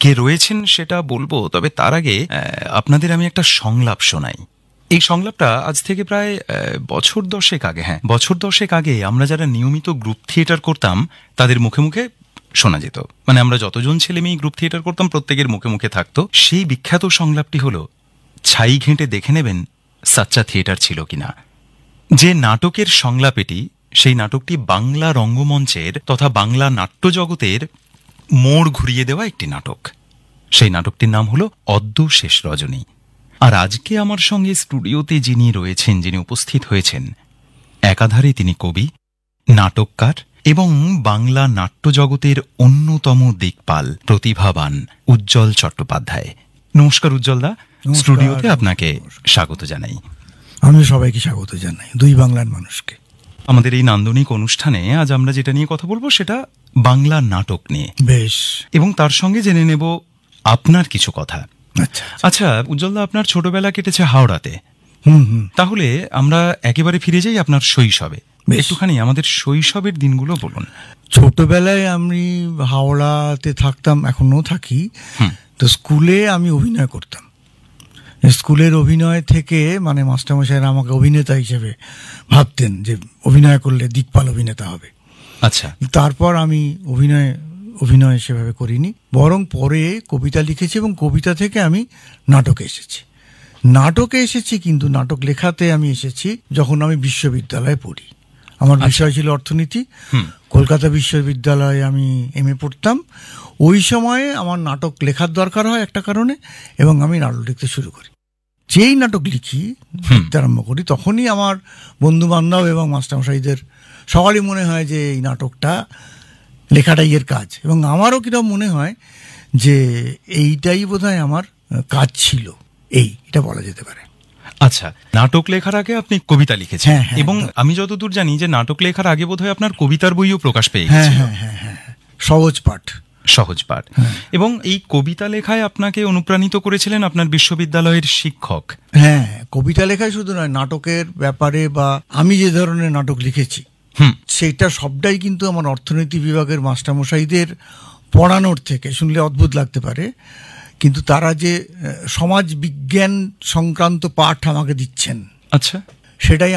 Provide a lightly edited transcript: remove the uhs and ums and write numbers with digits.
কে রয়েছেন সেটা বলবো, তবে তার আগে আপনাদের আমি একটা সংলাপ শোনাই। এই সংলাপটা আজ থেকে প্রায় বছর 10 আগে, বছর 10 আগে আমরা যারা নিয়মিত গ্রুপ থিয়েটার করতাম তাদের মুখে মুখে শোনা যেত। মানে আমরা যতজন ছেলে মেয়ে গ্রুপ থিয়েটার করতাম প্রত্যেকের মুখে মুখে থাকতো সেই বিখ্যাত সংলাপটি হলো, ছাই ঘেঁটে দেখে নেবেন সাচ্চা থিয়েটার ছিল কিনা। যে নাটকের সংলাপ এটি, সেই নাটকটি বাংলা রঙ্গমঞ্চের তথা বাংলা নাট্যজগতের মোড় ঘুরিয়ে দেওয়া একটি নাটক। সেই নাটকটির নাম হলো অদ্য শেষ রজনী। আর আজকে আমার সঙ্গে স্টুডিওতে যিনি রয়েছেন, যিনি উপস্থিত হয়েছেন, একাধারে তিনি কবি, নাটককার এবং বাংলা নাট্যজগতের অন্যতম দিকপাল, প্রতিভাবান উজ্জ্বল চট্টোপাধ্যায়। নমস্কার উজ্জ্বলদা, স্টুডিওতে আপনাকে স্বাগত জানাই। আমি সবাইকে স্বাগত জানাই, দুই বাংলার মানুষকে। আমাদের এই নান্দনিক অনুষ্ঠানে আজ আমরা যেটা নিয়ে কথা বলবো সেটা বাংলা নাটক নিয়ে। বেশ। এবং তার সঙ্গে জেনে নেব আপনার কিছু কথা। আচ্ছা আচ্ছা উজ্জ্বলদা, আপনার ছোটবেলা কেটেছে হাওড়াতে। তাহলে আমরা একেবারে ফিরে যাই আপনার শৈশবে। একটুখানি আমাদের শৈশবের দিনগুলো বলুন। ছোটবেলায় আমি হাওড়াতে থাকতাম, এখনো থাকি। তো স্কুলে আমি অভিনয় করতাম। স্কুলের অভিনয় থেকে মানে মাস্টারমশাইরা আমাকে অভিনেতা হিসেবে ভাবতেন যে অভিনয় করলে দিকপাল অভিনেতা হবে। আচ্ছা। তারপর আমি অভিনয় সেভাবে করিনি, বরং পরে কবিতা লিখেছি এবং কবিতা থেকে আমি নাটকে এসেছি। কিন্তু নাটক লেখাতে আমি এসেছি যখন আমি বিশ্ববিদ্যালয়ে পড়ি। আমার বিষয় ছিল অর্থনীতি। কলকাতা বিশ্ববিদ্যালয়ে আমি MA পড়তাম। ওই সময়ে আমার নাটক লেখার দরকার হয় একটা কারণে, এবং আমি নাটক লিখতে শুরু করি। যেই নাটক লিখতে আরম্ভ করি তখনই আমার বন্ধু বান্ধব এবং মাস্টারমশাইদের সবারই মনে হয় যে এই নাটকটা লেখাটাই এর কাজ, এবং আমারও কিরকম মনে হয় যে এইটাই বোধহয় আমার কাজ ছিল, এটা বলা যেতে পারে। আচ্ছা, নাটক লেখার আগে আপনি কবিতা লিখেছেন, এবং আমি যতদূর জানি যে নাটক লেখার আগে বোধহয় আপনার কবিতার বইও প্রকাশ পেয়ে গেছিল। হ্যাঁ, সহজ পাঠ। এবং এই কবিতা লেখায় আপনাকে অনুপ্রাণিত করেছিলেন আপনার বিশ্ববিদ্যালয়ের শিক্ষক। হ্যাঁ, কবিতা লেখায় শুধু নয়, নাটকের ব্যাপারে বা আমি যে ধরনের নাটক লিখেছি সেটা সবটাই কিন্তু আমার অর্থনীতি বিভাগের মাস্টারমশাইদের পড়ানোর থেকে, শুনলে অদ্ভুত লাগতে পারে, কিন্তু তারা যে সমাজ বিজ্ঞান সংক্রান্ত পাঠ আমাকে দিচ্ছেন, আচ্ছা, সেটাই